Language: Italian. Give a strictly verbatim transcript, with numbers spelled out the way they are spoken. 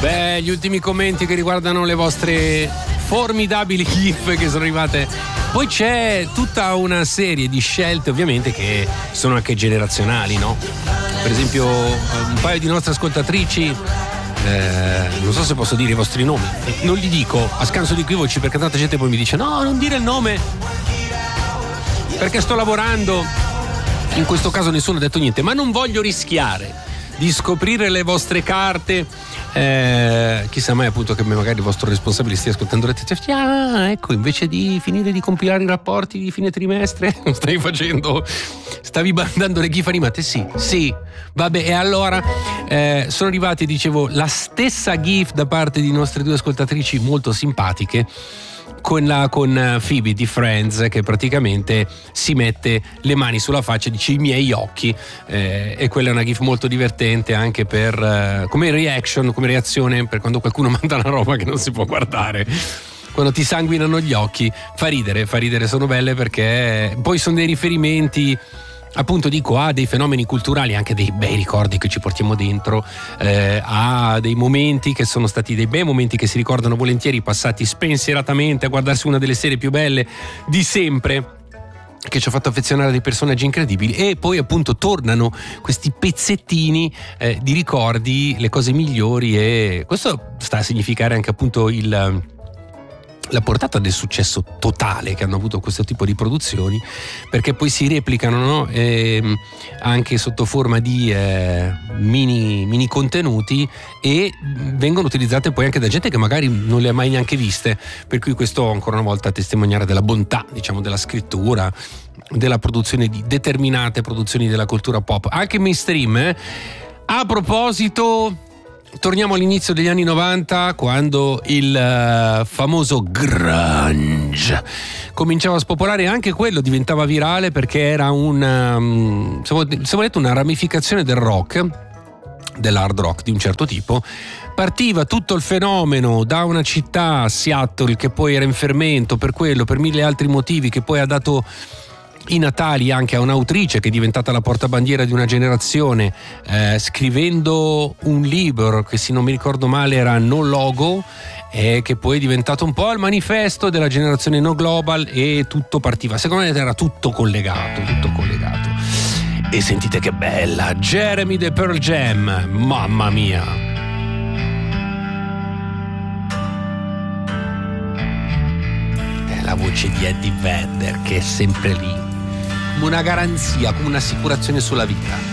Beh, gli ultimi commenti che riguardano le vostre formidabili GIF che sono arrivate. Poi c'è tutta una serie di scelte ovviamente che sono anche generazionali, no? Per esempio un paio di nostre ascoltatrici, eh, non so se posso dire i vostri nomi, non li dico a scanso di equivoci perché tanta gente poi mi dice no, non dire il nome perché sto lavorando. In questo caso nessuno ha detto niente, ma non voglio rischiare di scoprire le vostre carte. Eh, chissà mai appunto che magari il vostro responsabile stia ascoltando le tette. Ah, ecco, invece di finire di compilare i rapporti di fine trimestre stai facendo, stavi mandando le gif animate. Sì, sì, vabbè. E allora eh, sono arrivati, dicevo, la stessa gif da parte di nostre due ascoltatrici molto simpatiche con la con Phoebe di Friends, che praticamente si mette le mani sulla faccia e dice i miei occhi, eh, e quella è una gif molto divertente anche per eh, come reaction, come reazione per quando qualcuno manda una roba che non si può guardare, quando ti sanguinano gli occhi. Fa ridere, fa ridere, sono belle perché poi sono dei riferimenti, appunto dico, a dei fenomeni culturali, anche dei bei ricordi che ci portiamo dentro, eh, a dei momenti che sono stati dei bei momenti che si ricordano volentieri, passati spensieratamente a guardarsi una delle serie più belle di sempre, che ci ha fatto affezionare a dei personaggi incredibili, e poi appunto tornano questi pezzettini eh, di ricordi, le cose migliori, e questo sta a significare anche appunto il la portata del successo totale che hanno avuto questo tipo di produzioni, perché poi si replicano, no? E anche sotto forma di eh, mini, mini contenuti, e vengono utilizzate poi anche da gente che magari non le ha mai neanche viste, per cui questo ancora una volta a testimoniare della bontà, diciamo, della scrittura, della produzione di determinate produzioni della cultura pop, anche mainstream. eh? A proposito, torniamo all'inizio degli anni novanta, quando il uh, famoso grunge cominciava a spopolare. Anche quello diventava virale perché era una, um, se volete, una ramificazione del rock, dell'hard rock di un certo tipo. Partiva tutto il fenomeno da una città, Seattle, che poi era in fermento per quello, per mille altri motivi, che poi ha dato i natali anche a un'autrice che è diventata la portabandiera di una generazione, eh, scrivendo un libro che, se non mi ricordo male, era No Logo, e che poi è diventato un po' il manifesto della generazione No Global, e tutto partiva, secondo me era tutto collegato, tutto collegato. E sentite che bella Jeremy the Pearl Jam, mamma mia. È la voce di Eddie Vedder che è sempre lì, come una garanzia, come un'assicurazione sulla vita.